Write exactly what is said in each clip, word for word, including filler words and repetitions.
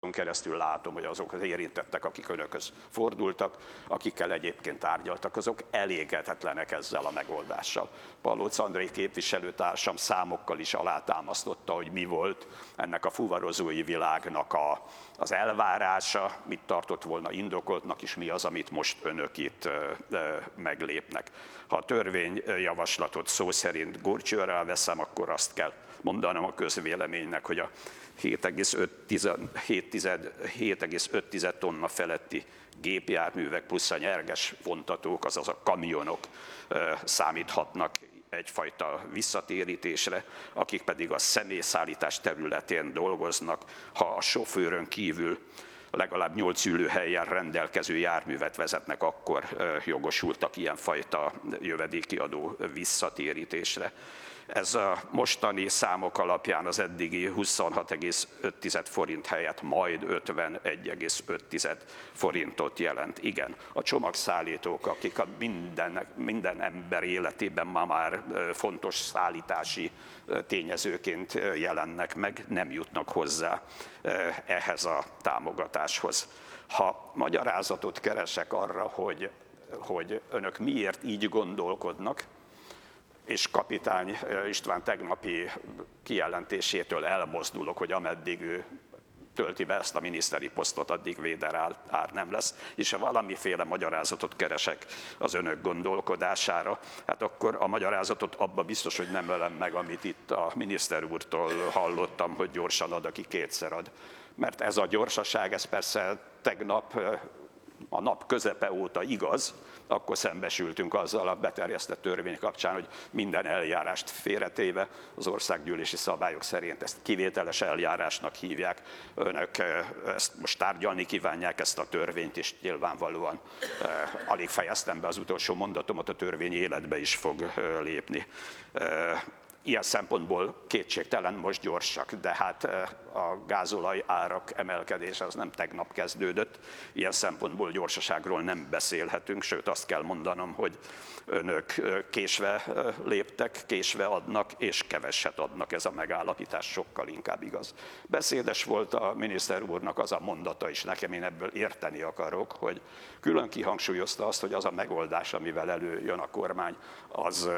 tapasztalaton keresztül látom, hogy azok az érintettek, akik önökhöz fordultak, akikkel egyébként tárgyaltak, azok elégedetlenek ezzel a megoldással. Pallóc André képviselőtársam számokkal is alátámasztotta, hogy mi volt ennek a fuvarozói világnak a, az elvárása, mit tartott volna indokoltnak, és mi az, amit most önök itt ö, ö, meglépnek. Ha a törvényjavaslatot szó szerint górcsőre veszem, akkor azt kell mondanom a közvéleménynek, hogy a hét egész öt tonna feletti gépjárművek plusz a nyerges vontatók, azaz a kamionok számíthatnak egyfajta visszatérítésre, akik pedig a személyszállítás területén dolgoznak, ha a sofőrön kívül legalább nyolc ülőhelyen rendelkező járművet vezetnek, akkor jogosultak ilyenfajta jövedéki adó visszatérítésre. Ez a mostani számok alapján az eddigi huszonhat egész öt forint helyett majd ötvenegy egész öt forintot jelent. Igen, a csomagszállítók, akik a minden, minden ember életében ma már fontos szállítási tényezőként jelennek meg, nem jutnak hozzá ehhez a támogatáshoz. Ha magyarázatot keresek arra, hogy, hogy önök miért így gondolkodnak, és kapitány István tegnapi kijelentésétől elmozdulok, hogy ameddig ő tölti be ezt a miniszteri posztot, addig Véder ár nem lesz, és ha valamiféle magyarázatot keresek az önök gondolkodására, hát akkor a magyarázatot abba biztos, hogy nem ölem meg, amit itt a miniszter úrtól hallottam, hogy gyorsan ad, aki kétszer ad. Mert ez a gyorsaság, ez persze tegnap a nap közepe óta igaz, akkor szembesültünk azzal a beterjesztett törvény kapcsán, hogy minden eljárást félretéve az országgyűlési szabályok szerint ezt kivételes eljárásnak hívják. Önök ezt most tárgyalni kívánják, ezt a törvényt, és nyilvánvalóan eh, alig fejeztem be az utolsó mondatomat, a törvény életbe is fog eh, lépni. Eh, Ilyen szempontból kétségtelen most gyorsak, de hát a gázolaj árak emelkedése az nem tegnap kezdődött. Ilyen szempontból gyorsaságról nem beszélhetünk, sőt azt kell mondanom, hogy önök késve léptek, késve adnak, és keveset adnak, ez a megállapítás sokkal inkább igaz. Beszédes volt a miniszter úrnak az a mondata is, nekem én ebből érteni akarok, hogy külön kihangsúlyozta azt, hogy az a megoldás, amivel előjön a kormány, az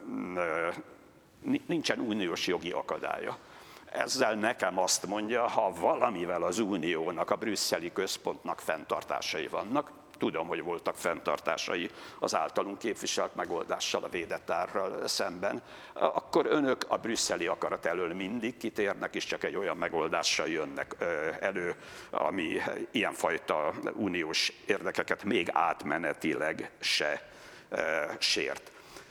nincsen uniós jogi akadálya. Ezzel nekem azt mondja, ha valamivel az uniónak, a brüsszeli központnak fenntartásai vannak, tudom, hogy voltak fenntartásai az általunk képviselt megoldással, a védett árral szemben, akkor önök a brüsszeli akarat elől mindig kitérnek, és csak egy olyan megoldással jönnek elő, ami ilyenfajta uniós érdekeket még átmenetileg se sért.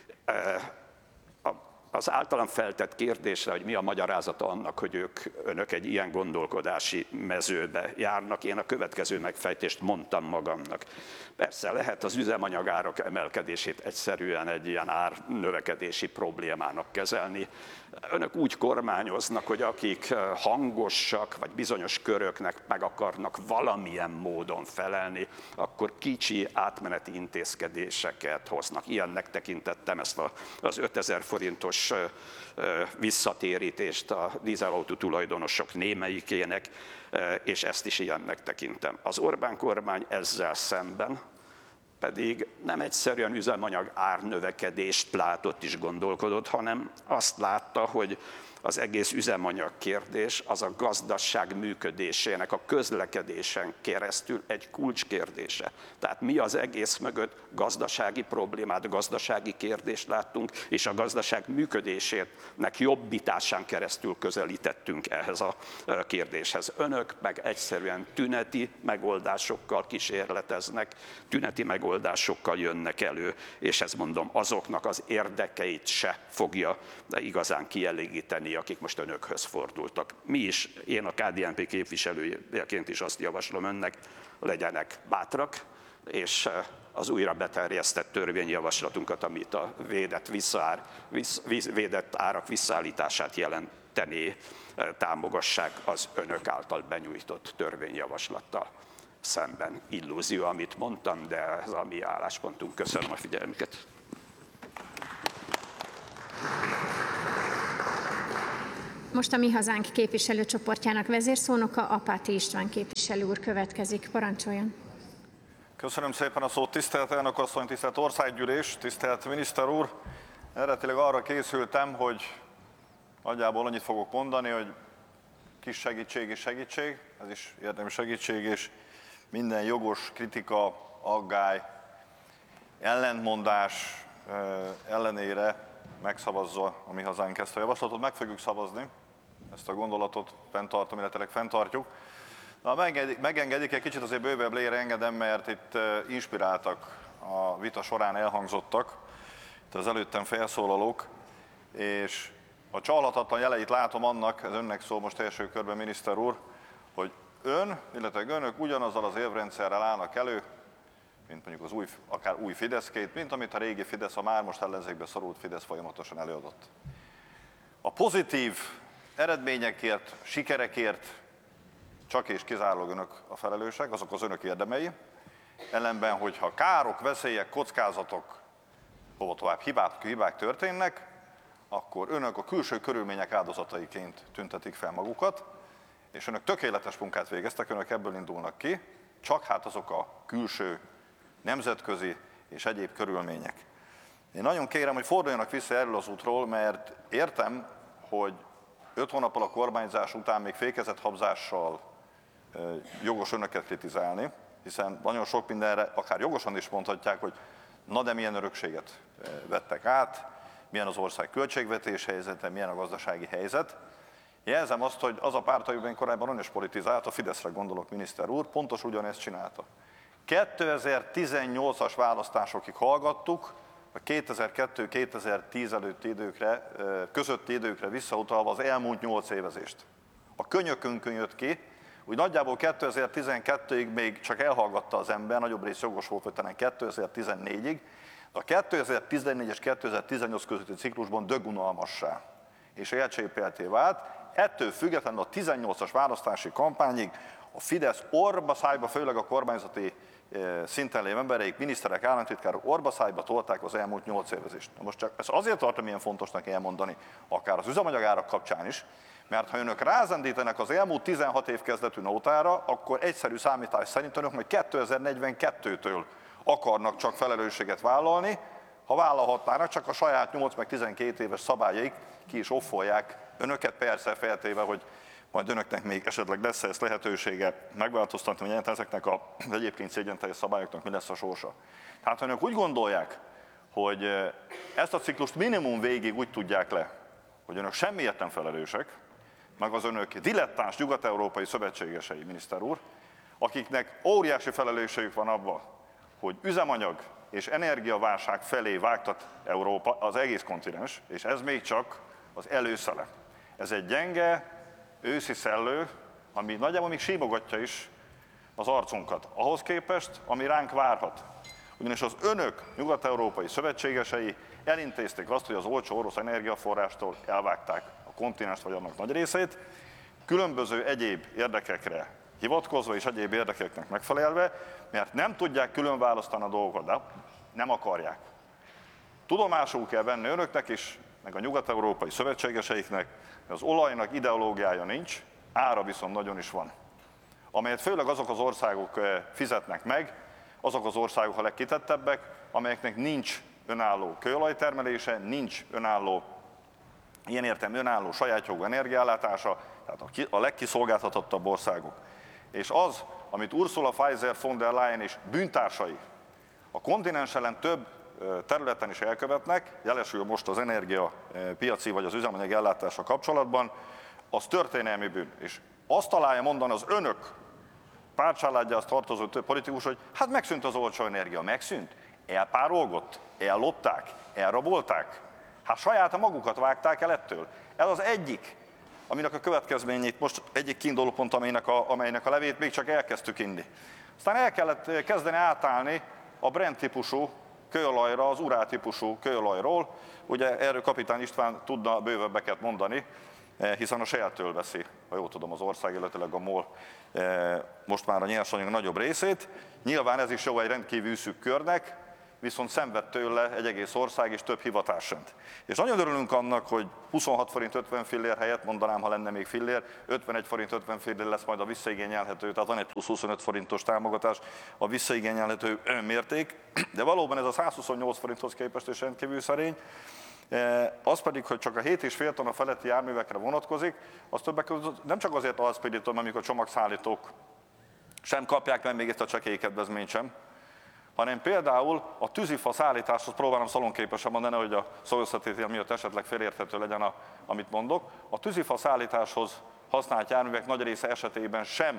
Az általam feltett kérdésre, hogy mi a magyarázata annak, hogy ők, önök egy ilyen gondolkodási mezőbe járnak, én a következő megfejtést mondtam magamnak. Persze lehet az üzemanyagárak emelkedését egyszerűen egy ilyen árnövekedési problémának kezelni. Önök úgy kormányoznak, hogy akik hangosak, vagy bizonyos köröknek meg akarnak valamilyen módon felelni, akkor kicsi átmeneti intézkedéseket hoznak. Ilyennek tekintettem ezt az ötezer forintos visszatérítést a dízelautó tulajdonosok némelyikének, és ezt is ilyennek tekintem. Az Orbán kormány ezzel szemben pedig nem egyszerűen üzemanyag árnövekedést látott és gondolkodott, hanem azt látta, hogy az egész üzemanyag kérdés az a gazdaság működésének, a közlekedésen keresztül egy kulcskérdése. Tehát mi az egész mögött gazdasági problémát, gazdasági kérdést láttunk, és a gazdaság működésének jobbításán keresztül közelítettünk ehhez a kérdéshez. Önök meg egyszerűen tüneti megoldásokkal kísérleteznek, tüneti megoldásokkal jönnek elő, és ezt mondom, azoknak az érdekeit se fogja igazán kielégíteni, akik most önökhöz fordultak. Mi is, én a ká dé en pé képviselőjeként is azt javaslom önnek, legyenek bátrak, és az újra beterjesztett törvényjavaslatunkat, amit a védett, visszaár, vissz, védett árak visszaállítását jelenteni, támogassák az önök által benyújtott törvényjavaslattal szemben. Illúzió, amit mondtam, de ez a mi álláspontunk. Köszönöm a figyelmüket. Most a Mi Hazánk képviselőcsoportjának vezérszónoka, Apáti István képviselő úr következik. Parancsoljon! Köszönöm szépen a szót, tisztelt elnök asszony, tisztelt országgyűlés, tisztelt miniszter úr! Eredetileg arra készültem, hogy nagyjából annyit fogok mondani, hogy kis segítség és segítség, ez is érdemi segítség, és minden jogos kritika, aggály, ellentmondás ellenére megszavazza a Mi Hazánk ezt a javaslatot. Meg fogjuk szavazni, ezt a gondolatot fenntartom, illetve fenntartjuk. Na, megengedik, megengedik, egy kicsit azért bővebb létre engedem, mert itt inspiráltak a vita során elhangzottak, itt az előttem felszólalók, és a csalhatatlan jeleit látom annak, ez önnek szól most első körben, miniszter úr, hogy ön, illetve önök ugyanazzal az érvrendszerrel állnak elő, mint mondjuk az új, akár új Fideszkét, mint amit a régi Fidesz, a már most ellenzékbe szorult Fidesz folyamatosan előadott. A pozitív eredményekért, sikerekért csak és kizárólag önök a felelősek, azok az önök érdemei. Ellenben, hogyha károk, veszélyek, kockázatok, hova tovább hibák, hibák történnek, akkor önök a külső körülmények áldozataiként tüntetik fel magukat, és önök tökéletes munkát végeztek, önök ebből indulnak ki, csak hát azok a külső, nemzetközi és egyéb körülmények. Én nagyon kérem, hogy forduljanak vissza erről az útról, mert értem, hogy öt hónappal a kormányzás után még fékezethabzással jogos önöket kritizálni, hiszen nagyon sok mindenre, akár jogosan is mondhatják, hogy na de milyen örökséget vettek át, milyen az ország költségvetés helyzete, milyen a gazdasági helyzet. Jelzem azt, hogy az a párt, amiben korábban ön is politizált, a Fideszre gondolok, miniszter úr, pontos ugyanezt csinálta. kétezer-tizennyolcas választásokig hallgattuk, a kétezer-kettő kétezer-tíz előtti időkre, közötti időkre visszautalva az elmúlt nyolc évezést. A könyökünkön jött ki, úgy nagyjából kétezer-tizenkettőig még csak elhallgatta az ember, nagyobb rész jogos volt, hogy talán kétezer-tizennégyig, de a kétezer-tizennégy és kétezer-tizennyolc közötti ciklusban dögunalmassá és elcsépelté vált. Ettől függetlenül a tizennyolcas választási kampányig a Fidesz orbaszájba, főleg a kormányzati szinten lévő embereik, miniszterek, államtitkárok orbaszájba tolták az elmúlt nyolc évezést. Na most csak ezt azért tartom ilyen fontosnak elmondani, akár az üzemanyagárak kapcsán is, mert ha önök rázendítenek az elmúlt tizenhat év kezdetű nótára, akkor egyszerű számítás szerint önök majd kétezer-negyvenkettőtől akarnak csak felelősséget vállalni, ha vállalhatnának, csak a saját nyolc meg tizenkét éves szabályaik ki is offolják önöket, persze feltéve, hogy majd önöknek még esetleg lesz ezt lehetősége megváltoztatni, hogy ezeknek az egyébként szégyenteljes szabályoknak mi lesz a sorsa. Tehát ha önök úgy gondolják, hogy ezt a ciklust minimum végig úgy tudják le, hogy önök semmiért nem felelősek, meg az önök dilettáns nyugat-európai szövetségesei, miniszter úr, akiknek óriási felelősségük van abban, hogy üzemanyag és energiaválság felé vágtat Európa, az egész kontinens, és ez még csak az előszele. Ez egy gyenge, őszi szellő, ami nagyjából még símogatja is az arcunkat. Ahhoz képest, ami ránk várhat. Ugyanis az önök nyugat-európai szövetségesei elintézték azt, hogy az olcsó orosz energiaforrástól elvágták a kontinenst vagy annak nagy részét, különböző egyéb érdekekre hivatkozva és egyéb érdekeknek megfelelve, mert nem tudják külön választani a dolgokat, de nem akarják. Tudomásul kell venni önöknek is, meg a nyugat-európai szövetségeseiknek, hogy az olajnak ideológiája nincs, ára viszont nagyon is van. Amelyet főleg azok az országok fizetnek meg, azok az országok a legkitettebbek, amelyeknek nincs önálló kőolajtermelése, nincs önálló, ilyen értem önálló saját jogú energiállátása, tehát a legkiszolgáltatottabb országok. És az, amit Ursula Pfizer von der Leyen és bűntársai a kontinens ellen több területen is elkövetnek, jelesül most az energiapiaci vagy az üzemanyag ellátása kapcsolatban, az történelmi bűn. És azt találja mondani az önök pártcsaládjához tartozó több politikus, hogy hát megszűnt az olcsó energia. Megszűnt? Elpárolgott? Ellopták? Elrabolták? Hát saját a magukat vágták el ettől. Ez az egyik, aminek a következményét most egyik kiinduló pont, amelynek a, amelynek a levét még csak elkezdtük inni. Aztán el kellett kezdeni átállni a Brent típusú kőolajra, az urál típusú kőolajról. Ugye erről Kapitány István tudna bővebbeket mondani, hiszen a Shell-től veszi, ha jól tudom, az ország, illetőleg a MOL most már a nyersanyag nagyobb részét. Nyilván ez is jó egy rendkívül szűk körnek, viszont szenved tőle egy egész ország és több hivatásrend. És nagyon örülünk annak, hogy huszonhat forint ötven fillér helyett, mondanám, ha lenne még fillér, ötvenegy forint ötven fillér lesz majd a visszaigényelhető, tehát van egy plusz huszonöt forintos támogatás, a visszaigényelhető mérték, de valóban ez a százhuszonnyolc forinthoz képest is rendkívül szerény. Az pedig, hogy csak a hét és fél tonna feletti járművekre vonatkozik, az többek között nem csak azért alszpédítom, amikor a csomagszállítók sem kapják meg még ezt a csekély kedvezményt sem, hanem például a tűzifa szállításhoz próbálom szalonképesen mondani, hogy a szóösszetétel miatt esetleg félérthető legyen, a, amit mondok. A tűzifa szállításhoz használt járművek nagy része esetében sem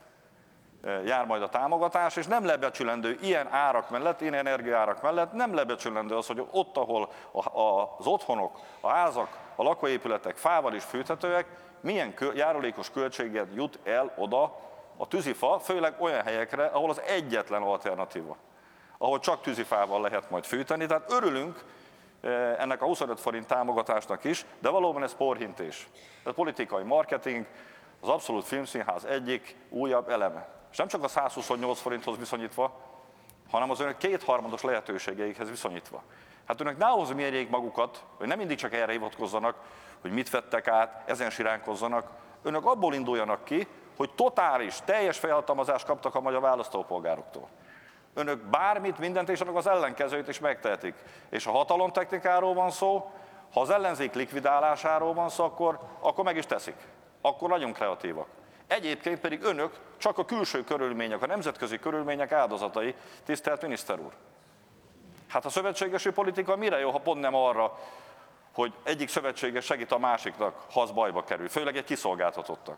jár majd a támogatás, és nem lebecsülendő ilyen árak mellett, ilyen energiaárak mellett, nem lebecsülendő az, hogy ott, ahol az otthonok, a házak, a lakóépületek fával is fűthetőek, milyen járulékos költséget jut el oda a tűzifa, főleg olyan helyekre, ahol az egyetlen alternatíva, ahol csak tűzifával lehet majd fűteni. Tehát örülünk ennek a huszonöt forint támogatásnak is, de valóban ez porhintés. Ez politikai marketing, az Abszolút Filmszínház egyik újabb eleme. És nem csak a százhuszonnyolc forinthoz viszonyítva, hanem az önök kétharmados lehetőségeikhez viszonyítva. Hát önök ne ahhoz mérjék magukat, hogy nem mindig csak erre hivatkozzanak, hogy mit vettek át, ezen siránkozzanak. Önök abból induljanak ki, hogy totális, teljes felhatalmazást kaptak a magyar választópolgároktól. Önök bármit, mindent és annak az ellenkezőt is megtehetik. És ha hatalomtechnikáról van szó, ha az ellenzék likvidálásáról van szó, akkor, akkor meg is teszik. Akkor nagyon kreatívak. Egyébként pedig önök csak a külső körülmények, a nemzetközi körülmények áldozatai, tisztelt miniszter úr. Hát a szövetségesi politika mire jó, ha pont nem arra, hogy egyik szövetséges segít a másiknak, ha az bajba kerül, főleg egy kiszolgáltatottak.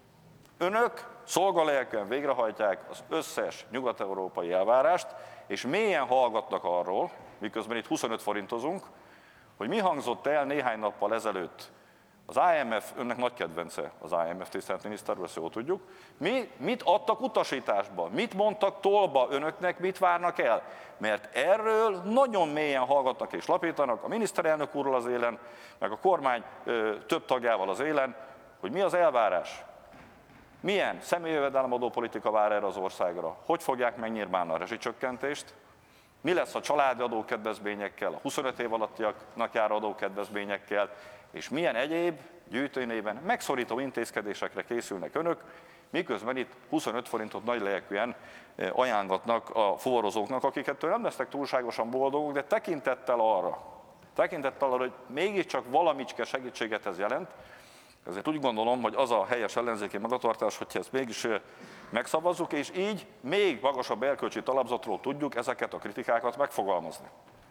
Önök szolgalelkűen végrehajtják az összes nyugat-európai elvárást, és mélyen hallgatnak arról, miközben itt huszonöt forintozunk, hogy mi hangzott el néhány nappal ezelőtt. Az I M F, önnek nagy kedvence az I M F, tisztelt miniszter úr, ezt jól tudjuk. Mi, mit adtak utasításba? Mit mondtak tolba önöknek, mit várnak el? Mert erről nagyon mélyen hallgatnak és lapítanak a miniszterelnök úrral az élen, meg a kormány ö, több tagjával az élen, hogy mi az elvárás. Milyen személyjövedelemadó politika vár erre az országra? Hogy fogják megnyírmálni a rezsicsökkentést? Mi lesz a családi adókedvezményekkel, a huszonöt év alattiaknak járó adókedvezményekkel, és milyen egyéb gyűjtőnéven megszorító intézkedésekre készülnek önök, miközben itt huszonöt forintot nagy lelkűen ajánlatnak a fuvarozóknak, akik ettől nem lesznek túlságosan boldogok, de tekintettel arra, tekintettel arra, hogy mégiscsak valamicske segítséget ez jelent, ezért úgy gondolom, hogy az a helyes ellenzéki magatartás, hogyha ezt mégis megszavazzuk, és így még magasabb erkölcsi talapzatról tudjuk ezeket a kritikákat megfogalmazni.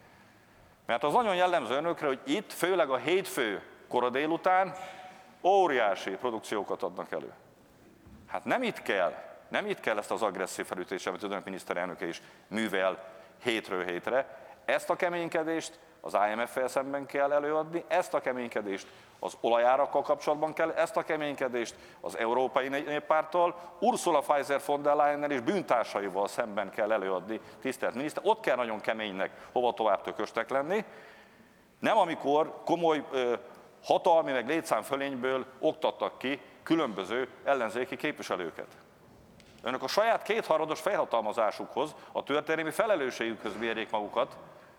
Mert az nagyon jellemző önökre, hogy itt, főleg a hétfő kora délután óriási produkciókat adnak elő. Hát nem itt kell, nem itt kell ezt az agresszív felütést, amit az önök miniszterelnöke is művel hétről hétre. Ezt a keménykedést az I M F-fel szemben kell előadni, ezt a keménykedést az olajárakkal kapcsolatban kell, ezt a keménykedést az Európai Néppárttal, Ursula Pfizer von der Leyennel és bűntársaival szemben kell előadni, tisztelt miniszter. Ott kell nagyon keménynek, hova tovább tökösnek lenni. Nem amikor komoly ö, hatalmi meg létszámfölényből oktattak ki különböző ellenzéki képviselőket. Önök a saját kétharmados felhatalmazásukhoz, a történelmi felelősségükhöz mérjék magukat,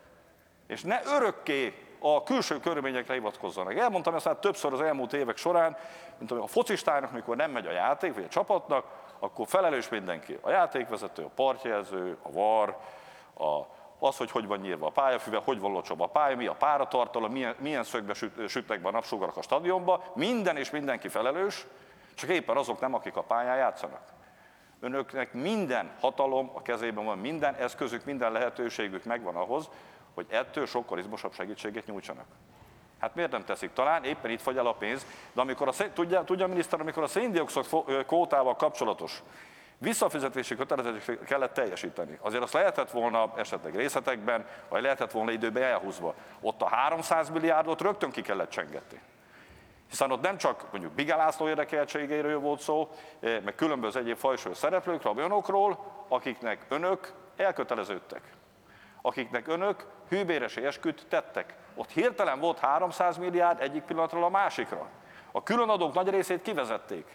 és ne örökké a külső körülményekre hivatkozzanak. Elmondtam ezt már többször az elmúlt évek során, mint a focistának, mikor nem megy a játék, vagy a csapatnak, akkor felelős mindenki. A játékvezető, a partjelző, a var, a, az, hogy hogy van nyírva a pályafüve, hogy van locsolva a pálya, mi a páratartalom, milyen, milyen szögbe süt, sütnek be a napsugarak a stadionba, minden és mindenki felelős, csak éppen azok nem, akik a pályán játszanak. Önöknek minden hatalom a kezében van, minden eszközük, minden lehetőségük megvan ahhoz, hogy ettől sokkal izmosabb segítséget nyújtsanak. Hát miért nem teszik? Talán éppen itt fogy el a pénz, de amikor a, tudja, tudja a miniszter, amikor a széndioxid kvótával kapcsolatos visszafizetési kötelezettséget kellett teljesíteni. Azért azt lehetett volna esetleg részletekben, vagy lehetett volna időben elhúzva. Ott a háromszáz milliárdot rögtön ki kellett csengetni. Hiszen ott nem csak mondjuk Bige László érdekeltségéről volt szó, meg különböző egyéb fajsúlyos szereplőkről, olyanokról, akiknek önök elköteleződtek. Akiknek önök hűbéresi esküt tettek. Ott hirtelen volt háromszáz milliárd egyik pillanatról a másikra. A különadók nagy részét kivezették.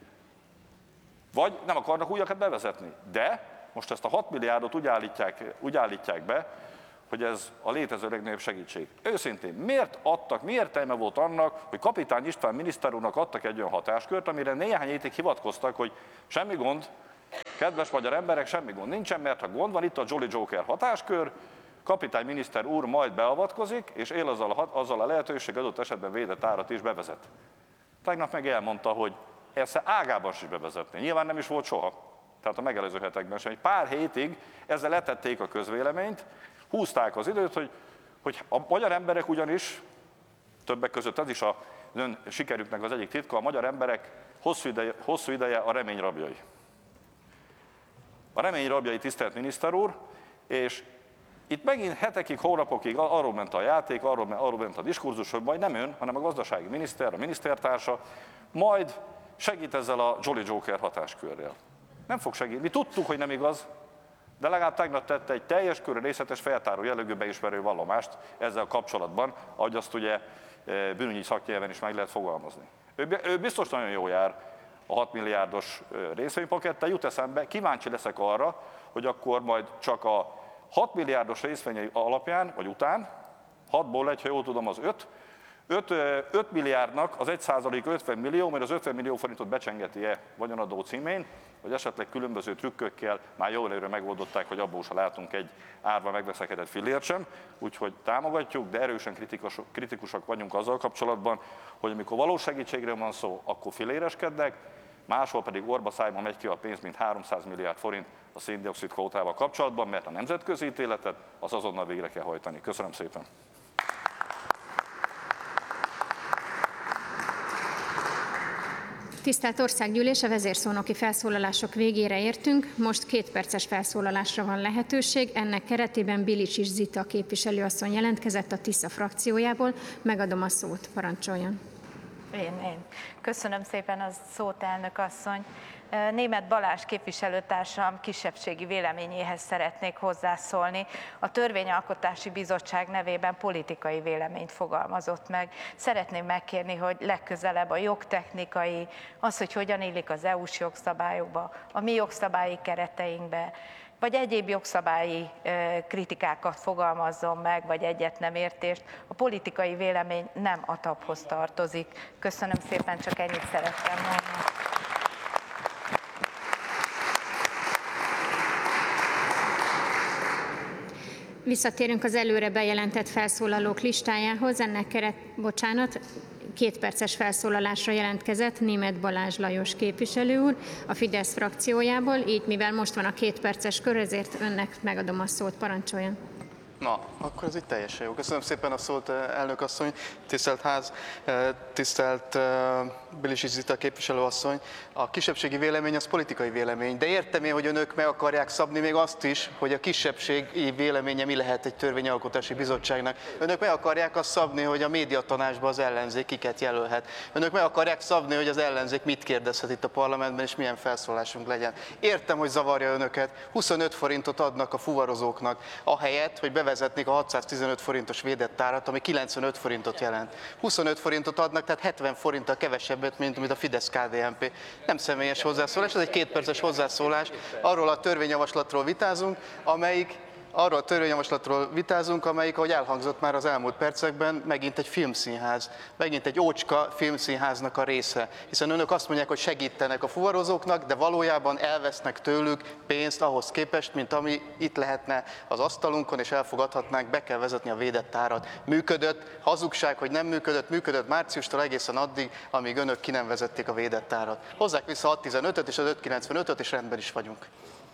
Vagy nem akarnak újakat bevezetni. De most ezt a hat milliárdot úgy állítják, úgy állítják be, hogy ez a létező legnagyobb segítség. Őszintén, miért adtak, mi értelme volt annak, hogy Kapitány István miniszter úrnak adtak egy olyan hatáskört, amire néhány hétig hivatkoztak, hogy semmi gond, kedves magyar emberek, semmi gond nincsen, mert ha gond van, itt a Jolly Joker hatáskör, kapitány miniszter úr majd beavatkozik, és él azzal a, azzal a lehetőség adott esetben védett árat is bevezet. Tegnap meg elmondta, hogy ezt ágában is bevezetni. Nyilván nem is volt soha. Tehát a megelőző hetekben sem. Egy pár hétig ezzel letették a közvéleményt, húzták az időt, hogy, hogy a magyar emberek ugyanis, többek között ez is a ön sikerüknek az egyik titka, a magyar emberek hosszú ideje, hosszú ideje a remény rabjai. A remény rabjai, tisztelt miniszter úr, és itt megint hetekig, hónapokig arról ment a játék, arról, arról ment a diskurzus, hogy majd nem ön, hanem a gazdasági miniszter, a minisztertársa, majd segít ezzel a Jolly Joker hatáskörrel. Nem fog segíteni. Mi tudtuk, hogy nem igaz, de legalább tegnap tette egy teljes körű részletes feltáró jellegű beismerő vallomást ezzel kapcsolatban, ahogy azt ugye bűnügyi szaknyelven is meg lehet fogalmazni. Ő, ő biztos nagyon jól jár a hat milliárdos részvénypakettel, jut eszembe, kíváncsi leszek arra, hogy akkor majd csak a hat milliárdos részvényei alapján, vagy után, hatból egy, ha jól tudom, az öt, öt milliárdnak az egy százalék ötven millió, mert az ötven millió forintot becsengeti-e vagyonadó címén, vagy esetleg különböző trükkökkel már jól előre megoldották, hogy abból se látunk egy árva megveszekedett fillért sem, úgyhogy támogatjuk, de erősen kritikusok, kritikusak vagyunk azzal kapcsolatban, hogy amikor valós segítségről van szó, akkor filléreskednek, máshol pedig orba szájba megy ki a pénz, mint háromszáz milliárd forint a szén-dioxid kvótával kapcsolatban, mert a nemzetközi ítéletet az azonnal végre kell hajtani. Köszönöm szépen! Tisztelt Országgyűlés, a vezérszónoki felszólalások végére értünk, most két perces felszólalásra van lehetőség, ennek keretében Bilicsics Zita képviselőasszony jelentkezett a Tisza frakciójából, megadom a szót, parancsoljon. Én, én. Köszönöm szépen a szót, elnök asszony. Németh Balázs képviselőtársam kisebbségi véleményéhez szeretnék hozzászólni. A Törvényalkotási Bizottság nevében politikai véleményt fogalmazott meg. Szeretném megkérni, hogy legközelebb a jogtechnikai, az, hogy hogyan illik az é u-s jogszabályokba, a mi jogszabályi kereteinkbe, vagy egyéb jogszabályi kritikákat fogalmazzon meg, vagy egyet nem értést. A politikai vélemény nem a taphoz tartozik. Köszönöm szépen, csak ennyit szerettem volna. Visszatérünk az előre bejelentett felszólalók listájához. Ennek keret, bocsánat, két perces felszólalásra jelentkezett Németh Balázs Lajos képviselő úr a Fidesz frakciójából, így mivel most van a két perces kör, ezért önnek megadom a szót, parancsoljon. Na, akkor ez itt teljesen jó. Köszönöm szépen a szót, elnök asszony, tisztelt ház, tisztelt Bilicsics Zita képviselőasszony. A kisebbségi vélemény az politikai vélemény, de értem én, hogy önök meg akarják szabni még azt is, hogy a kisebbségi véleménye mi lehet egy törvényalkotási bizottságnak. Önök meg akarják azt szabni, hogy a médiatanácsban az ellenzék kiket jelölhet. Önök meg akarják szabni, hogy az ellenzék mit kérdezhet itt a parlamentben, és milyen felszólásunk legyen. Értem, hogy zavarja önöket. huszonöt forintot adnak a fuvarozóknak, ahelyett, hogy bevezetnék a hatszáztizenöt forintos védett árat, ami kilencvenöt forintot jelent. huszonöt forintot adnak, tehát hetven forinttal kevesebbet, mint amit a Fidesz-ká dé en pé. Nem személyes hozzászólás, ez egy kétperces hozzászólás. Arról a törvényjavaslatról vitázunk, amelyik Arról a törvényjavaslatról vitázunk, amelyik, ahogy elhangzott már az elmúlt percekben, megint egy filmszínház, megint egy ócska filmszínháznak a része. Hiszen önök azt mondják, hogy segítenek a fuvarozóknak, de valójában elvesznek tőlük pénzt ahhoz képest, mint ami itt lehetne az asztalunkon, és elfogadhatnánk, be kell vezetni a védett árat. Működött, hazugság, hogy nem működött, működött márciustól egészen addig, amíg önök ki nem vezették a védett árat. Hozzák vissza a hat tizenötöt és az öt kilencvenötöt, és rendben is vagyunk.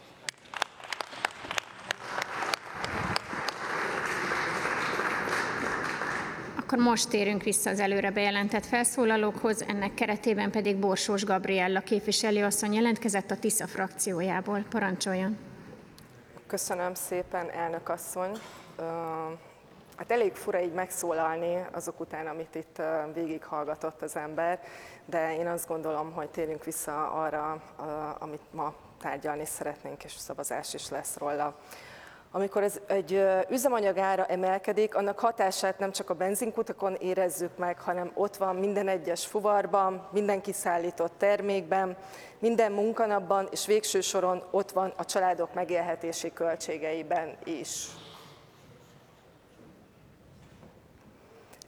Akkor most térünk vissza az előre bejelentett felszólalókhoz, ennek keretében pedig Borsós Gabriella képviselőasszony jelentkezett a Tisza frakciójából. Parancsoljon! Köszönöm szépen, elnök asszony! Hát elég fura így megszólalni azok után, amit itt végighallgatott az ember, de én azt gondolom, hogy térjünk vissza arra, amit ma tárgyalni szeretnénk, és szavazás is lesz róla. Amikor ez egy üzemanyag ára emelkedik, annak hatását nem csak a benzinkutakon érezzük meg, hanem ott van minden egyes fuvarban, minden kiszállított termékben, minden munkanapban, és végső soron ott van a családok megélhetési költségeiben is.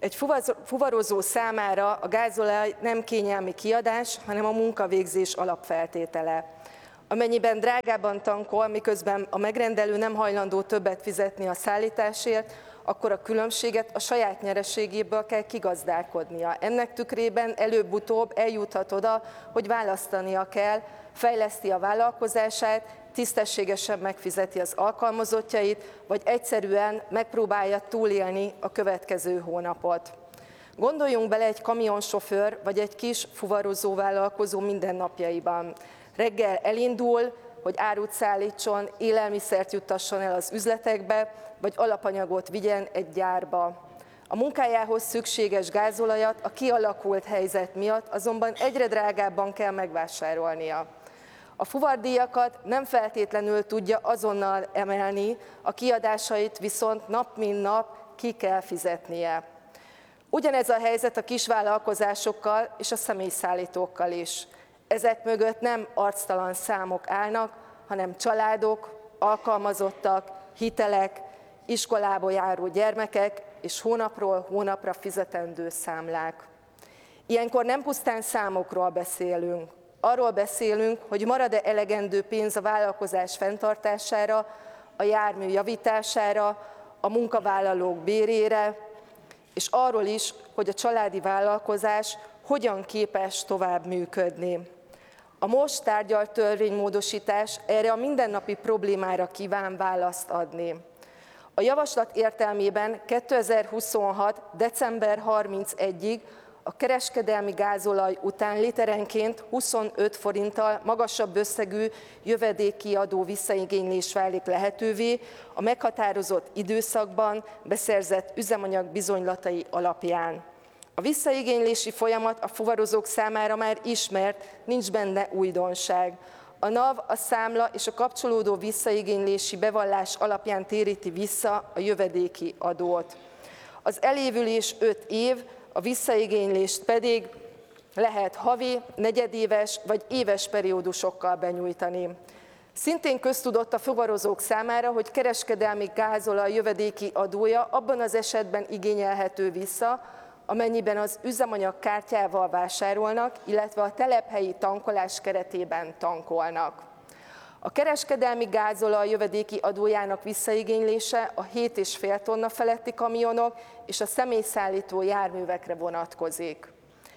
Egy fuvarozó számára a gázolaj nem kényelmi kiadás, hanem a munkavégzés alapfeltétele. Amennyiben drágában tankol, miközben a megrendelő nem hajlandó többet fizetni a szállításért, akkor a különbséget a saját nyereségéből kell kigazdálkodnia. Ennek tükrében előbb-utóbb eljuthat oda, hogy választania kell, fejleszti a vállalkozását, tisztességesen megfizeti az alkalmazottjait, vagy egyszerűen megpróbálja túlélni a következő hónapot. Gondoljunk bele egy kamionsofőr vagy egy kis fuvarozó vállalkozó mindennapjaiban. Reggel elindul, hogy árut szállítson, élelmiszert juttasson el az üzletekbe, vagy alapanyagot vigyen egy gyárba. A munkájához szükséges gázolajat a kialakult helyzet miatt azonban egyre drágábban kell megvásárolnia. A fuvardíjakat nem feltétlenül tudja azonnal emelni, a kiadásait viszont nap mint nap ki kell fizetnie. Ugyanez a helyzet a kisvállalkozásokkal és a személyszállítókkal is. Ezek mögött nem arctalan számok állnak, hanem családok, alkalmazottak, hitelek, iskolába járó gyermekek és hónapról hónapra fizetendő számlák. Ilyenkor nem pusztán számokról beszélünk. Arról beszélünk, hogy marad-e elegendő pénz a vállalkozás fenntartására, a jármű javítására, a munkavállalók bérére, és arról is, hogy a családi vállalkozás hogyan képes tovább működni. A most tárgyalt törvénymódosítás erre a mindennapi problémára kíván választ adni. A javaslat értelmében kétezer-huszonhat. december harmincegyedikéig a kereskedelmi gázolaj után literenként huszonöt forinttal magasabb összegű jövedéki adó visszaigénylés válik lehetővé a meghatározott időszakban beszerzett üzemanyag bizonylatai alapján. A visszaigénylési folyamat a fuvarozók számára már ismert, nincs benne újdonság. A NAV, a számla és a kapcsolódó visszaigénylési bevallás alapján téríti vissza a jövedéki adót. Az elévülés öt év, a visszaigénylést pedig lehet havi, negyedéves vagy éves periódusokkal benyújtani. Szintén köztudott a fuvarozók számára, hogy kereskedelmi gázolaj jövedéki adója abban az esetben igényelhető vissza, amennyiben az üzemanyag kártyával vásárolnak, illetve a telephelyi tankolás keretében tankolnak. A kereskedelmi gázolaj jövedéki adójának visszaigénylése a hét és fél tonna feletti kamionok és a személyszállító járművekre vonatkozik.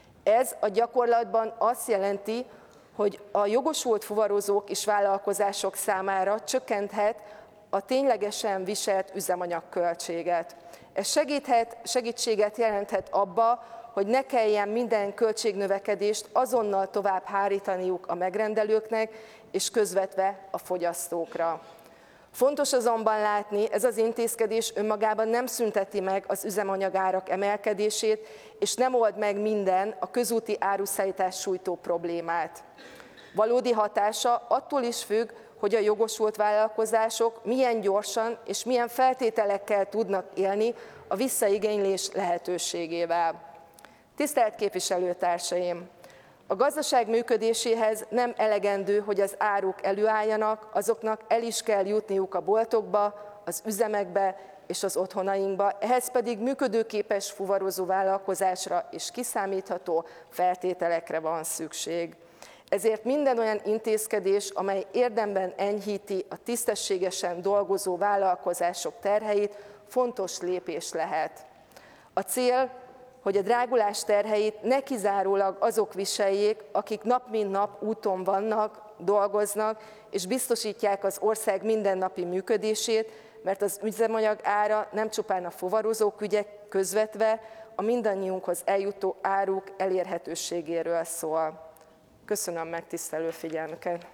Ez a gyakorlatban azt jelenti, hogy a jogosult fuvarozók és vállalkozások számára csökkenthet a ténylegesen viselt üzemanyagköltséget. Ez segíthet, segítséget jelenthet abba, hogy ne kelljen minden költségnövekedést azonnal tovább hárítaniuk a megrendelőknek és közvetve a fogyasztókra. Fontos azonban látni, ez az intézkedés önmagában nem szünteti meg az üzemanyagárak emelkedését, és nem old meg minden a közúti áruszállítás sújtó problémát. Valódi hatása attól is függ, hogy a jogosult vállalkozások milyen gyorsan és milyen feltételekkel tudnak élni a visszaigénylés lehetőségével. Tisztelt képviselőtársaim! A gazdaság működéséhez nem elegendő, hogy az áruk előálljanak, azoknak el is kell jutniuk a boltokba, az üzemekbe és az otthonainkba, ehhez pedig működőképes fuvarozó vállalkozásra és kiszámítható feltételekre van szükség. Ezért minden olyan intézkedés, amely érdemben enyhíti a tisztességesen dolgozó vállalkozások terheit, fontos lépés lehet. A cél, hogy a drágulás terheit ne kizárólag azok viseljék, akik nap mint nap úton vannak, dolgoznak, és biztosítják az ország mindennapi működését, mert az üzemanyag ára nem csupán a fuvarozók ügye közvetve, a mindannyiunkhoz eljutó áruk elérhetőségéről szól. Köszönöm megtisztelő figyelmüket!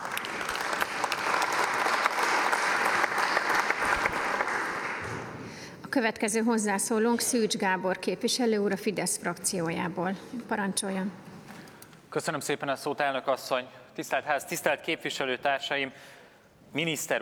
A következő hozzászólónk Szűcs Gábor képviselő úr a Fidesz frakciójából. Parancsoljon! Köszönöm szépen a szót, elnök asszony! Tisztelt ház, tisztelt képviselőtársaim! Miniszter úr,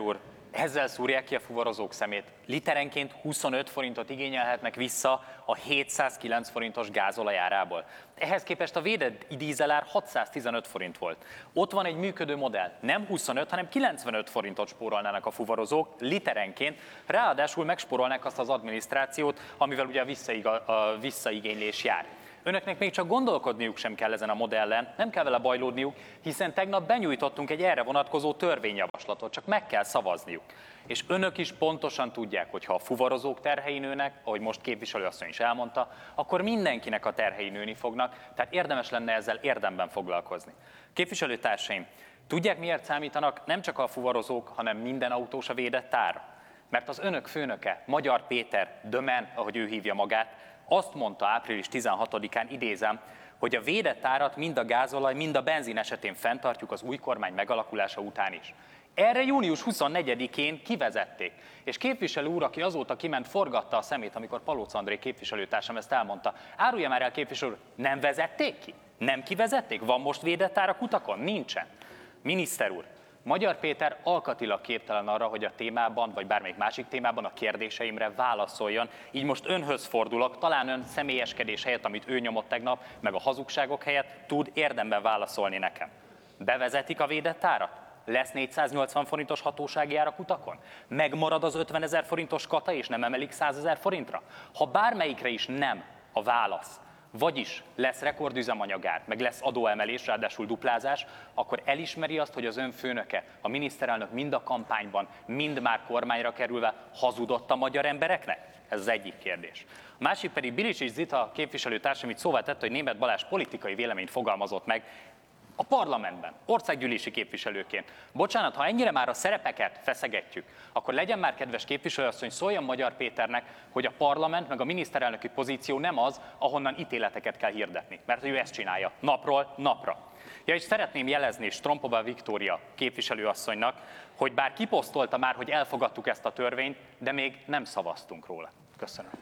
Ezzel szúrják ki a fuvarozók szemét. Literenként huszonöt forintot igényelhetnek vissza a hétszázkilenc forintos gázolaj árából. Ehhez képest a védett dízelár hatszáztizenöt forint volt. Ott van egy működő modell. Nem huszonöt, hanem kilencvenöt forintot spórolnának a fuvarozók literenként, ráadásul megspórolnák azt az adminisztrációt, amivel ugye a, visszaiga, a visszaigénylés jár. Önöknek még csak gondolkodniuk sem kell ezen a modellen, nem kell vele bajlódniuk, hiszen tegnap benyújtottunk egy erre vonatkozó törvényjavaslatot, csak meg kell szavazniuk. És önök is pontosan tudják, hogy ha a fuvarozók terhei nőnek, ahogy most képviselőasszony is elmondta, akkor mindenkinek a terhei nőni fognak, tehát érdemes lenne ezzel érdemben foglalkozni. Képviselőtársaim, tudják, miért számítanak nem csak a fuvarozók, hanem minden autós a védett ár? Mert az önök főnöke, Magyar Péter, Dömen, ahogy ő hívja magát, azt mondta április tizenhatodikán, idézem, hogy a védett árat mind a gázolaj, mind a benzin esetén fenntartjuk az új kormány megalakulása után is. Erre június huszonnegyedikén kivezették. És képviselő úr, aki azóta kiment, forgatta a szemét, amikor Palóc André képviselőtársam ezt elmondta. Árulja már el, képviselő úr, nem vezették ki? Nem kivezették? Van most védett ár a kutakon? Nincsen. Miniszter úr, Magyar Péter alkatilag képtelen arra, hogy a témában, vagy bármelyik másik témában a kérdéseimre válaszoljon. Így most önhöz fordulok, talán ön személyeskedés helyett, amit ő nyomott tegnap, meg a hazugságok helyett tud érdemben válaszolni nekem. Bevezetik a védett árat? Lesz négyszáznyolcvan forintos hatósági árak utakon? Megmarad az ötvenezer forintos kata és nem emelik százezer forintra? Ha bármelyikre is nem a válasz, vagyis lesz rekordüzemanyagár, meg lesz adóemelés, ráadásul duplázás, akkor elismeri azt, hogy az ön főnöke, a miniszterelnök mind a kampányban, mind már kormányra kerülve hazudott a magyar embereknek? Ez az egyik kérdés. A másik pedig Bilisics Zita képviselőtársam itt szóvá tette, hogy Németh Balázs politikai véleményt fogalmazott meg a parlamentben, országgyűlési képviselőként. Bocsánat, ha ennyire már a szerepeket feszegetjük, akkor legyen már kedves képviselőasszony, szóljon Magyar Péternek, hogy a parlament meg a miniszterelnöki pozíció nem az, ahonnan ítéleteket kell hirdetni, mert ő ezt csinálja napról napra. Ja, és szeretném jelezni Strompova Viktória képviselőasszonynak, hogy bár kiposztolta már, hogy elfogadtuk ezt a törvényt, de még nem szavaztunk róla. Köszönöm.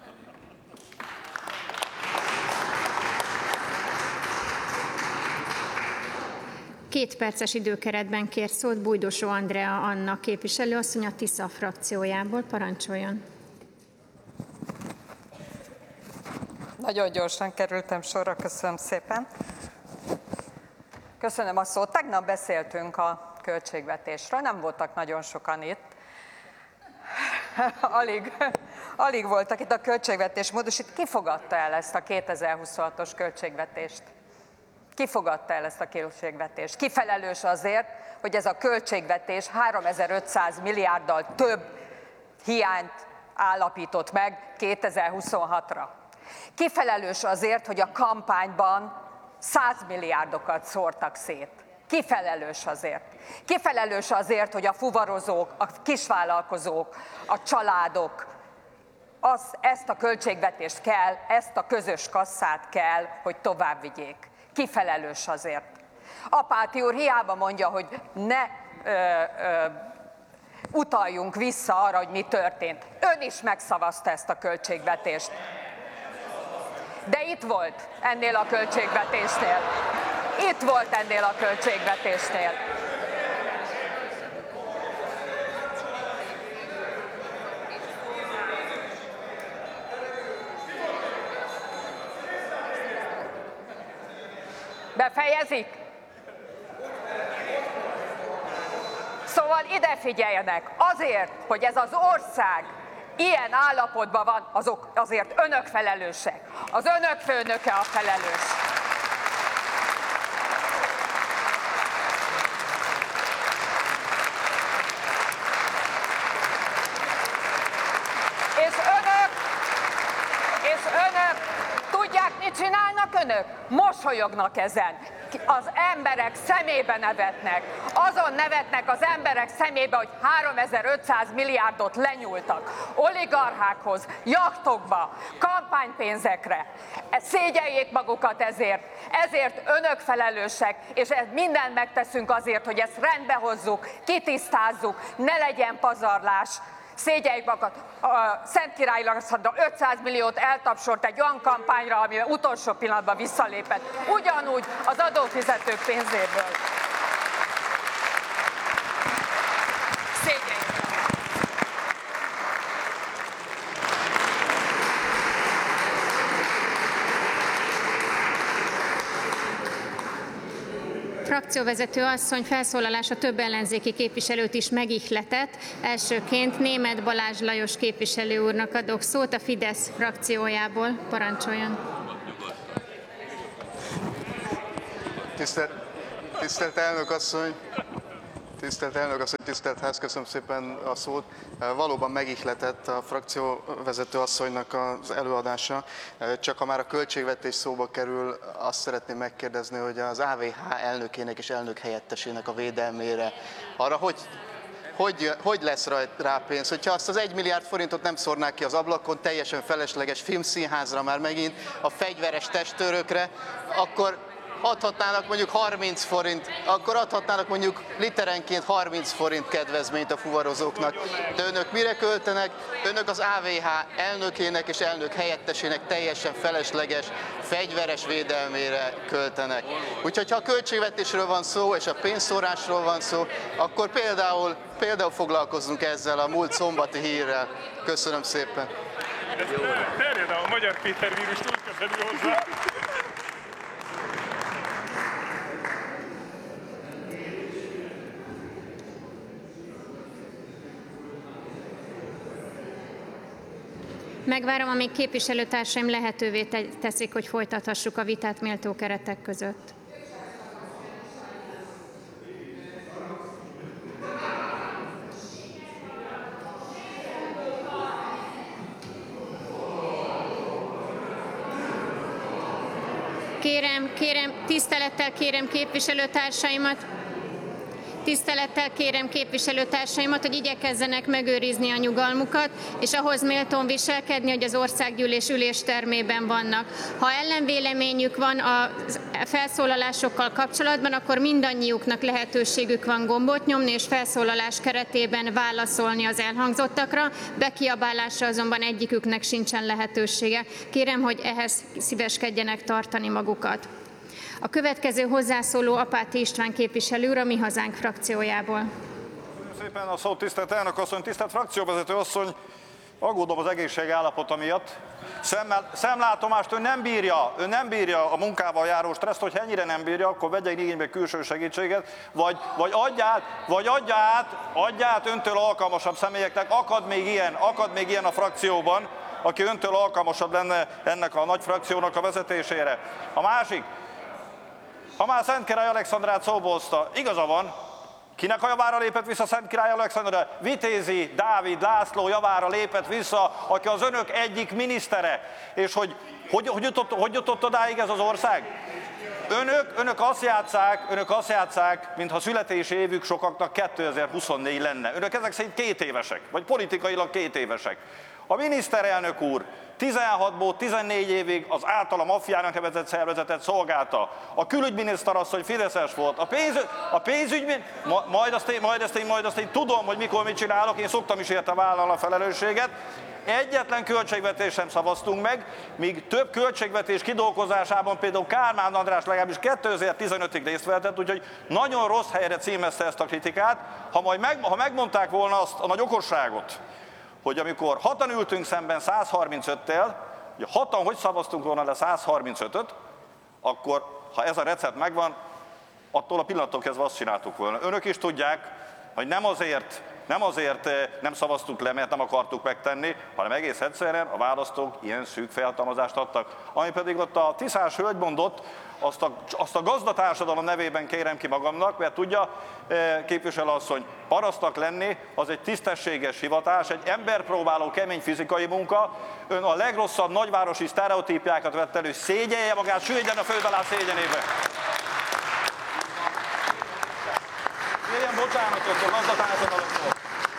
Két perces időkeretben kér szót Bújdosó Andrea Anna képviselőasszony a Tisza frakciójából. Parancsoljon! Nagyon gyorsan kerültem sorra, köszönöm szépen. Köszönöm a szót. Tegnap beszéltünk a költségvetésről, nem voltak nagyon sokan itt. Alig, alig voltak itt a költségvetés módosít. Ki fogadta el ezt a kétezer-huszonhatos költségvetést? Ki fogadta el ezt a költségvetést? Ki felelős azért, hogy ez a költségvetés háromezer-ötszáz milliárddal több hiányt állapított meg kétezer-huszonhatra? Ki felelős azért, hogy a kampányban száz milliárdokat szórtak szét? Ki felelős azért? Ki felelős azért, hogy a fuvarozók, a kisvállalkozók, a családok az, ezt a költségvetést kell, ezt a közös kasszát kell, hogy tovább vigyék? Ki felelős azért? Apáti úr hiába mondja, hogy ne ö, ö, utaljunk vissza arra, hogy mi történt. Ön is megszavazta ezt a költségvetést. De itt volt ennél a költségvetésnél. Itt volt ennél a költségvetésnél. Befejezik? Szóval ide figyeljenek, azért, hogy ez az ország ilyen állapotban van, azok azért önök felelősek. Az önök főnöke a felelős. És önök, és önök, tudják, mit csinálnak önök? Mosolyognak ezen. Az emberek szemébe nevetnek. Azon nevetnek az emberek szemébe, hogy háromezer-ötszáz milliárdot lenyúltak oligarchákhoz, jachtokba, kampánypénzekre. Szégyeljék magukat ezért. Ezért önök felelősek, és mindent megteszünk azért, hogy ezt rendbe hozzuk, kitisztázzuk, ne legyen pazarlás. Szégyeljük magukat. A Szent Király Alexandra ötszáz milliót eltapsolt egy olyan kampányra, amivel utolsó pillanatban visszalépett. Ugyanúgy az adófizetők pénzéből. Szégyeljük. frakcióvezető asszony felszólalása több ellenzéki képviselőt is megihletett. Elsőként Németh Balázs Lajos képviselő úrnak adok szót a Fidesz frakciójából. Parancsoljon! Tisztelt, tisztelt elnök asszony! Tisztelt elnök asszony, tisztelt ház, köszönöm szépen a szót. Valóban megihletett a frakcióvezető asszonynak az előadása. Csak ha már a költségvetés szóba kerül, azt szeretném megkérdezni, hogy az á vé há elnökének és elnök helyettesének a védelmére arra hogy, hogy, hogy lesz rá pénz? Hogyha azt az egy milliárd forintot nem szórnák ki az ablakon, teljesen felesleges filmszínházra már megint, a fegyveres testőrökre, akkor adhatnának mondjuk harminc forint, akkor adhatnának mondjuk literenként harminc forint kedvezményt a fuvarozóknak. De önök mire költenek? Önök az á vé há elnökének és elnök helyettesének teljesen felesleges fegyveres védelmére költenek. Úgyhogy ha a költségvetésről van szó és a pénzszórásról van szó, akkor például, például foglalkozzunk ezzel a múlt szombati hírrel. Köszönöm szépen. Terjed a magyar Péter vírust úgy köszönjük hozzá. Megvárom, amíg képviselőtársaim lehetővé teszik, hogy folytathassuk a vitát méltó keretek között. Kérem, kérem, tisztelettel kérem képviselőtársaimat, Tisztelettel kérem képviselőtársaimat, hogy igyekezzenek megőrizni a nyugalmukat, és ahhoz méltón viselkedni, hogy az országgyűlés üléstermében vannak. Ha ellenvéleményük van a felszólalásokkal kapcsolatban, akkor mindannyiuknak lehetőségük van gombot nyomni, és felszólalás keretében válaszolni az elhangzottakra. Bekiabálásra azonban egyiküknek sincsen lehetősége. Kérem, hogy ehhez szíveskedjenek tartani magukat. A következő hozzászóló Apáti István képviselő úr a Mi Hazánk frakciójából. Köszönöm szépen a szót, tisztelt elnök asszony, tisztelt frakcióvezető asszony. Aggódom az egészség állapota miatt. Szemmel, szemlátomást ön nem bírja, ön nem bírja a munkával járó stresszt, hogy ennyire nem bírja, akkor vegye igénybe külső segítséget, vagy, vagy adja át, vagy adja át, adja át öntől alkalmasabb személyeknek. Akad még ilyen, akad még ilyen a frakcióban, aki öntől alkalmasabb lenne ennek a nagy frakciónak a vezetésére. A másik, ha már Szentkirály Alexandrát szóba hozta, igaza van, kinek a javára lépett vissza Szentkirály Alexandra? Vitézi Dávid László javára lépett vissza, aki az önök egyik minisztere. És hogy hogy, hogy, jutott, hogy jutott odáig ez az ország? Önök, önök azt játsszák, önök azt játsszák, mintha születési évük sokaknak kétezer-huszonnégy lenne. Önök ezek szerint két évesek, vagy politikailag két évesek. A miniszterelnök úr tizenhatból tizennégy évig az általa maffiának nevezett szervezetet szolgálta. A külügyminiszter asszony fideszes volt. A, pénz, a pénzügyben, ma, majd, azt én, majd, azt én, majd azt én tudom, hogy mikor mit csinálok, én szoktam is érte vállalni a felelősséget. Egyetlen költségvetést sem szavaztunk meg, míg több költségvetés kidolgozásában például Kálmán András legalábbis kétezer-tizenötig részt vehetett, úgyhogy nagyon rossz helyre címezte ezt a kritikát. Ha, majd meg, ha megmondták volna azt a nagy okosságot, hogy amikor hatan ültünk szemben száz harmincöttel, hogy hatan hogy szavaztunk volna le száz harmincötöt, akkor ha ez a recept megvan, attól a pillanattól kezdve azt csináltuk volna. Önök is tudják, hogy nem azért, nem azért nem szavaztuk le, mert nem akartuk megtenni, hanem egész egyszerűen a választók ilyen szűk felhatalmazást adtak. Ami pedig ott a tiszás hölgy mondott, azt a, azt a gazdatársadalom nevében kérem ki magamnak, mert tudja, képviselőasszony, parasztnak lenni az egy tisztességes hivatás, egy emberpróbáló kemény fizikai munka. Ön a legrosszabb nagyvárosi sztereotípiákat vett elő, szégyelje magát, süllyedjen a föld alá szégyenébe. Kérjen bocsánatot a gazdatársadalomtól.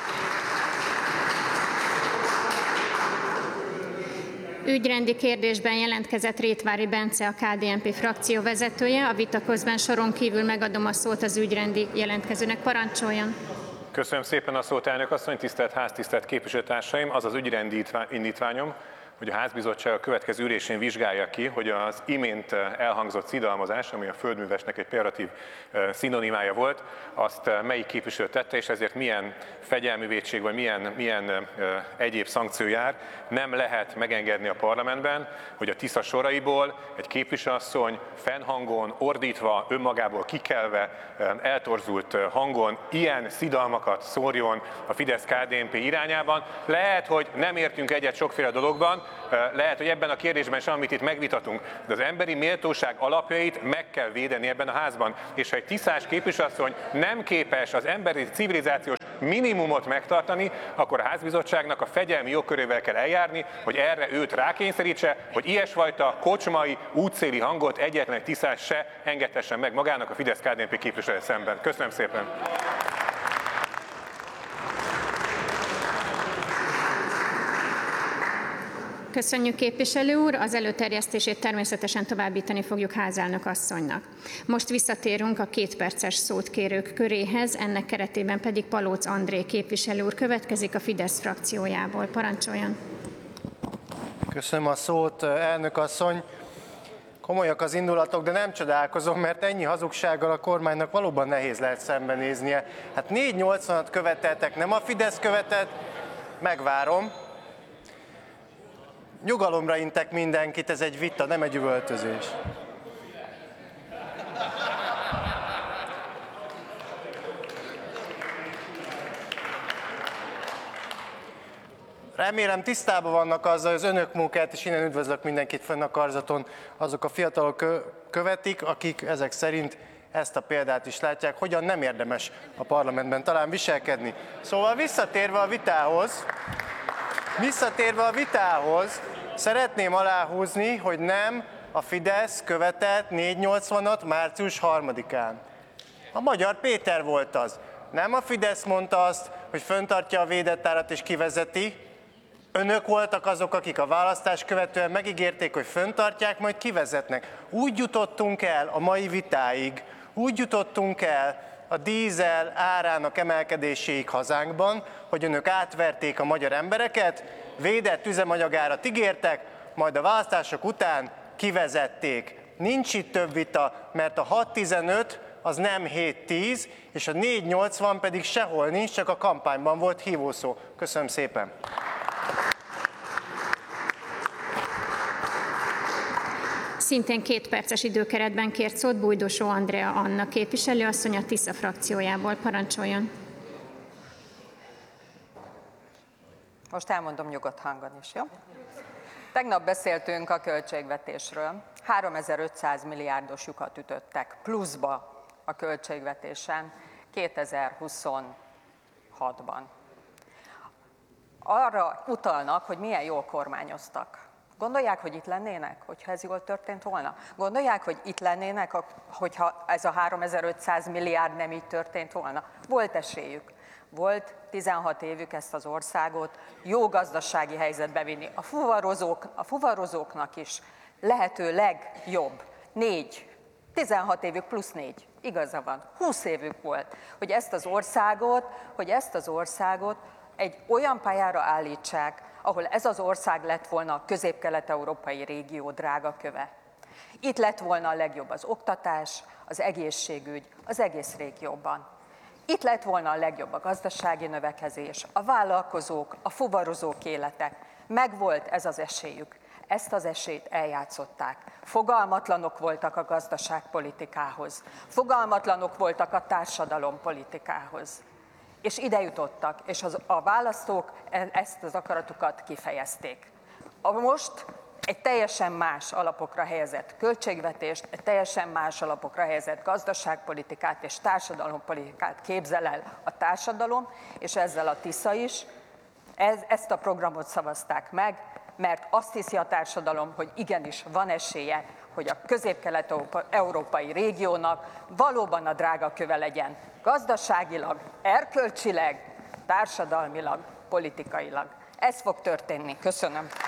Ügyrendi kérdésben jelentkezett Rétvári Bence, a ká dé en pé frakció vezetője. A vita közben soron kívül megadom a szót az ügyrendi jelentkezőnek. Parancsoljon! Köszönöm szépen a szót, elnök asszony, tisztelt ház, tisztelt képviselőtársaim! Az az ügyrendi indítványom, hogy a házbizottság a következő ülésén vizsgálja ki, hogy az imént elhangzott szidalmazás, ami a földművesnek egy pejoratív szinonimája volt, azt melyik képviselő tette, és ezért milyen fegyelmi vétség vagy milyen, milyen egyéb szankció jár. Nem lehet megengedni a parlamentben, hogy a Tisza soraiból egy képviselőasszony fennhangon, ordítva, önmagából kikelve, eltorzult hangon ilyen szidalmakat szórjon a Fidesz-ká dé en pé irányában. Lehet, hogy nem értünk egyet sokféle dologban, lehet, hogy ebben a kérdésben sem, amit itt megvitatunk, de az emberi méltóság alapjait meg kell védeni ebben a házban. És ha egy tisztás képviselőasszony nem képes az emberi civilizációs minimumot megtartani, akkor a házbizottságnak a fegyelmi jogkörével kell eljárni, hogy erre őt rákényszerítse, hogy ilyesfajta kocsmai, útszéli hangot egyetlen egy tisztás se engedhessen meg magának a Fidesz-ká dé en pé képviselő szemben. Köszönöm szépen! Köszönjük, képviselő úr! Az előterjesztését természetesen továbbítani fogjuk házelnök asszonynak. Most visszatérünk a kétperces szót kérők köréhez, ennek keretében pedig Palóc André képviselő úr következik a Fidesz frakciójából. Parancsoljon! Köszönöm a szót, elnök asszony! Komolyak az indulatok, de nem csodálkozom, mert ennyi hazugsággal a kormánynak valóban nehéz lehet szembenéznie. Hát négy nyolcvanat követeltek, nem a Fidesz követett, megvárom. Nyugalomra intek mindenkit, ez egy vita, nem egy üvöltözés. Remélem tisztában vannak azzal, hogy az önök munkáját, és innen üdvözlök mindenkit fönn a karzaton, azok a fiatalok követik, akik ezek szerint ezt a példát is látják, hogyan nem érdemes a parlamentben talán viselkedni. Szóval visszatérve a vitához, visszatérve a vitához, szeretném aláhúzni, hogy nem a Fidesz követett négy nyolcvanat március harmadikán. A Magyar Péter volt az. Nem a Fidesz mondta azt, hogy fenntartja a védett árat és kivezeti. Önök voltak azok, akik a választás követően megígérték, hogy fenntartják, majd kivezetnek. Úgy jutottunk el a mai vitáig, úgy jutottunk el a dízel árának emelkedéséig hazánkban, hogy önök átverték a magyar embereket, védett üzemanyagárat ígértek, majd a választások után kivezették. Nincs itt több vita, mert a hat tizenöt az nem hét tíz, és a négy nyolcvan pedig sehol nincs, csak a kampányban volt hívószó. Köszönöm szépen! Szintén két perces időkeretben kért szót Bújdosó Andrea Anna képviselőasszony a Tisza frakciójából. Parancsoljon! Most elmondom nyugodt hangon is, jó? Tegnap beszéltünk a költségvetésről. háromezer-ötszáz milliárdos lyukat ütöttek pluszba a költségvetésen kétezer-huszonhatban. Arra utalnak, hogy milyen jól kormányoztak. Gondolják, hogy itt lennének, hogyha ez jól történt volna? Gondolják, hogy itt lennének, hogyha ez a háromezer-ötszáz milliárd nem így történt volna? Volt esélyük. Volt tizenhat évük ezt az országot jó gazdasági helyzetbe vinni. A, fuvarozók, a fuvarozóknak is lehető legjobb. Négy. tizenhat évük plusz négy. Igaza van. húsz évük volt, hogy ezt az országot, hogy ezt az országot egy olyan pályára állítsák, ahol ez az ország lett volna a közép-kelet-európai régió drágaköve. Itt lett volna a legjobb az oktatás, az egészségügy, az egész régióban. Itt lett volna a legjobb a gazdasági növekedés, a vállalkozók, a fuvarozók élete. Megvolt ez az esélyük. Ezt az esélyt eljátszották. Fogalmatlanok voltak a gazdaságpolitikához. Fogalmatlanok voltak a társadalompolitikához. És ide jutottak, és az, a választók ezt az akaratukat kifejezték. A most egy teljesen más alapokra helyezett költségvetést, egy teljesen más alapokra helyezett gazdaságpolitikát és társadalompolitikát képzel el a társadalom, és ezzel a Tisza is. Ez, ezt a programot szavazták meg, mert azt hiszi a társadalom, hogy igenis van esélye, hogy a közép-kelet-európai régiónak valóban a drágaköve legyen gazdaságilag, erkölcsileg, társadalmilag, politikailag. Ez fog történni. Köszönöm.